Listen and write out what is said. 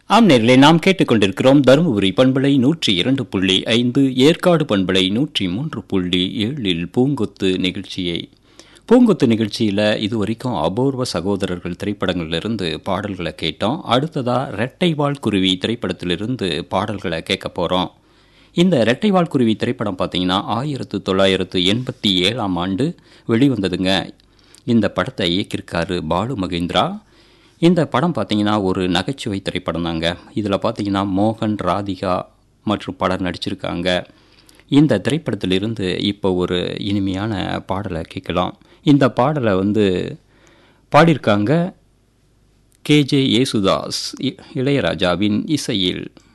ஆம் நேர்களே, நாம் கேட்டுக்கொண்டிருக்கிறோம் தருமபுரி பண்பலை 102.5, ஏற்காடு பண்பலை 103.7 பூங்கொத்து நிகழ்ச்சியை. பூங்கொத்து நிகழ்ச்சியில் இதுவரைக்கும் அபூர்வ சகோதரர்கள் திரைப்படங்களிலிருந்து பாடல்களை கேட்டோம். அடுத்ததா ரெட்டைவால் குருவி திரைப்படத்திலிருந்து பாடல்களை கேட்க போகிறோம். இந்த ரெட்டைவால் குருவி திரைப்படம் பார்த்தீங்கன்னா 1987ஆம் ஆண்டு வெளிவந்ததுங்க. இந்த படத்தை இயக்கியிருக்காரு பாலு மகேந்திரா. இந்த படம் பார்த்தீங்கன்னா ஒரு நகைச்சுவை திரைப்படம் தாங்க. இதில் பார்த்தீங்கன்னா மோகன், ராதிகா மற்றும் பலர் நடிச்சிருக்காங்க. இந்த திரைப்படத்திலிருந்து இப்போ ஒரு இனிமையான பாடலை கேட்கலாம். இந்த பாடலை பாடியிருக்காங்க கேஜே யேசுதாஸ், இளையராஜாவின் இசையில்.